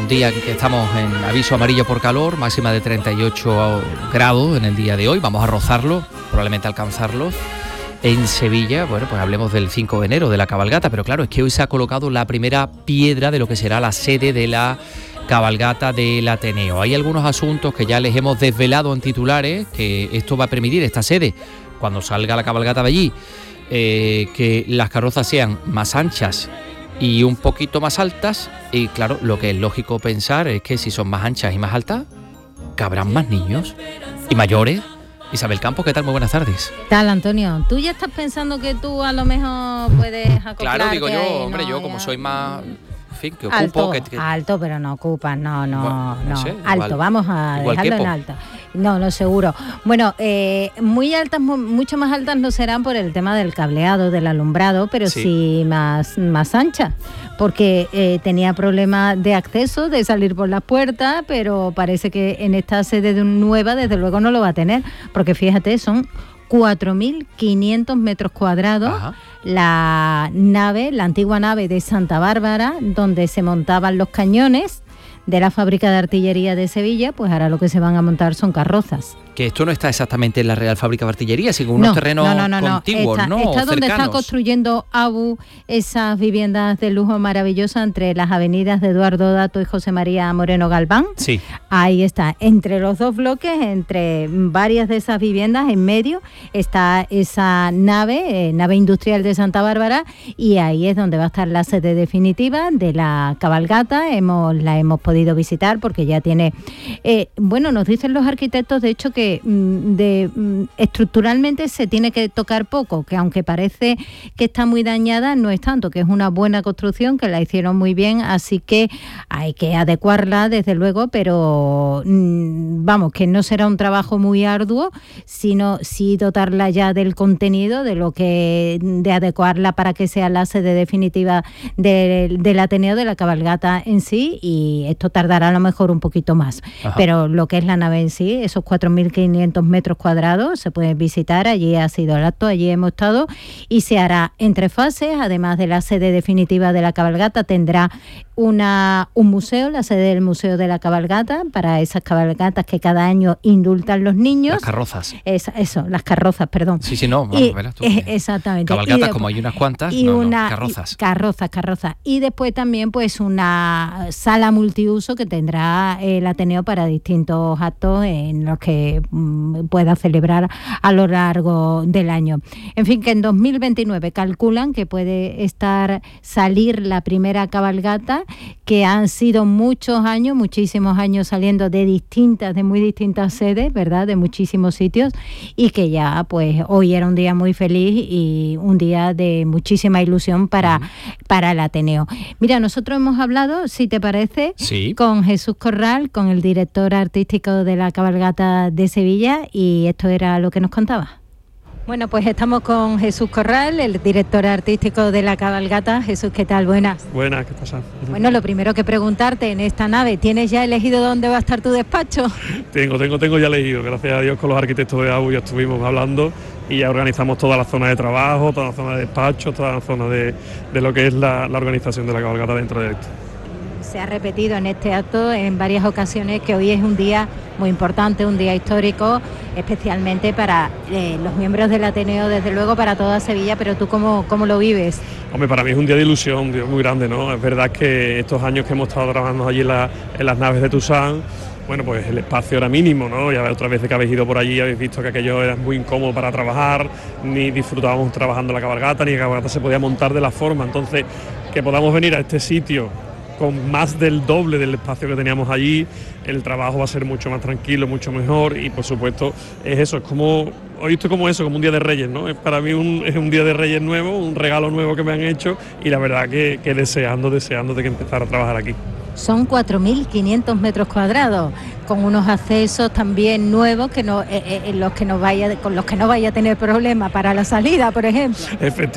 un día que estamos en aviso amarillo por calor, máxima de 38 grados en el día de hoy, vamos a rozarlo, probablemente alcanzarlo. En Sevilla, bueno, pues hablemos del 5 de enero, de la cabalgata, pero claro, es que hoy se ha colocado la primera piedra de lo que será la sede de la cabalgata del Ateneo. Hay algunos asuntos que ya les hemos desvelado en titulares, que esto va a permitir, esta sede, cuando salga la cabalgata de allí, que las carrozas sean más anchas y un poquito más altas, y claro, lo que es lógico pensar es que si son más anchas y más altas, cabrán más niños y mayores. Isabel Campos, ¿qué tal? Muy buenas tardes. ¿Qué tal, Antonio? ¿Tú ya estás pensando que tú a lo mejor puedes acoplarte? Claro, digo yo, ahí, hombre, ¿no? yo como soy más... En fin, que alto, ocupo... alto, pero no ocupas, no, Bueno, no sé, alto, igual, vamos a dejarlo en alto. No, seguro. Bueno, muy altas, mucho más altas no serán por el tema del cableado, del alumbrado, pero sí más anchas, porque tenía problemas de acceso, de salir por las puertas, pero parece que en esta sede nueva, desde luego, no lo va a tener, porque fíjate, son 4.500 metros cuadrados. Ajá. La nave, la antigua nave de Santa Bárbara, donde se montaban los cañones de la fábrica de artillería de Sevilla, pues ahora lo que se van a montar son carrozas. Que esto no está exactamente en la Real Fábrica de Artillería, sino unos terrenos contiguos, ¿no? Está donde está construyendo ABU esas viviendas de lujo maravillosas entre las avenidas de Eduardo Dato y José María Moreno Galván. Sí. Ahí está, entre los dos bloques, entre varias de esas viviendas, en medio está esa nave industrial de Santa Bárbara, y ahí es donde va a estar la sede definitiva de la cabalgata. La hemos podido visitar porque ya tiene... nos dicen los arquitectos, de hecho, que estructuralmente se tiene que tocar poco, que aunque parece que está muy dañada, no es tanto, que es una buena construcción, que la hicieron muy bien, así que hay que adecuarla desde luego, pero vamos, que no será un trabajo muy arduo, sino sí dotarla ya del contenido, de adecuarla para que sea la sede definitiva del Ateneo, de la cabalgata en sí, y esto tardará a lo mejor un poquito más. Ajá. Pero lo que es la nave en sí, esos 4.500 metros cuadrados, se pueden visitar. Allí ha sido el acto, allí hemos estado, y se hará en 3 fases. Además de la sede definitiva de la cabalgata, tendrá un museo, la sede del Museo de la Cabalgata, para esas cabalgatas que cada año indultan los niños. Las carrozas. Las carrozas, perdón. Sí, no, bueno, verás tú. Exactamente. Cabalgatas, como hay unas cuantas, carrozas. Carrozas. Y después también pues una sala multiuso que tendrá el Ateneo para distintos actos en los que pueda celebrar a lo largo del año. En fin, que en 2029 calculan que puede salir la primera cabalgata, que han sido muchísimos años saliendo de muy distintas sedes, ¿verdad?, de muchísimos sitios, y que ya pues hoy era un día muy feliz y un día de muchísima ilusión para el Ateneo. Mira, nosotros hemos hablado, si te parece, con Jesús Corral, con el director artístico de la cabalgata de Sevilla, y esto era lo que nos contaba. Bueno, pues estamos con Jesús Corral, el director artístico de la cabalgata. Jesús, ¿qué tal? Buenas. Buenas, ¿qué pasa? Bueno, lo primero que preguntarte, en esta nave, ¿tienes ya elegido dónde va a estar tu despacho? Tengo ya elegido, gracias a Dios, con los arquitectos de ABU ya estuvimos hablando y ya organizamos toda la zona de trabajo, toda la zona de despacho, toda la zona de lo que es la organización de la cabalgata dentro de esto. Se ha repetido en este acto en varias ocasiones que hoy es un día muy importante, un día histórico, especialmente para los miembros del Ateneo, desde luego para toda Sevilla, pero ¿tú cómo lo vives? Hombre, para mí es un día de ilusión, un día muy grande, ¿no? Es verdad que estos años que hemos estado trabajando allí en las naves de Tusán, bueno, pues el espacio era mínimo, ¿no? Ya otras veces que habéis ido por allí habéis visto que aquello era muy incómodo para trabajar, ni disfrutábamos trabajando la cabalgata, ni la cabalgata se podía montar de la forma. Entonces, que podamos venir a este sitio con más del doble del espacio que teníamos allí, el trabajo va a ser mucho más tranquilo, mucho mejor, y por supuesto es eso, es como, hoy estoy como eso, como un día de Reyes, ¿no? Es para mí es un día de Reyes nuevo, un regalo nuevo que me han hecho, y la verdad que deseando de que empezara a trabajar aquí. Son 4.500 metros cuadrados, con unos accesos también nuevos con los que no vaya a tener problemas para la salida, por ejemplo.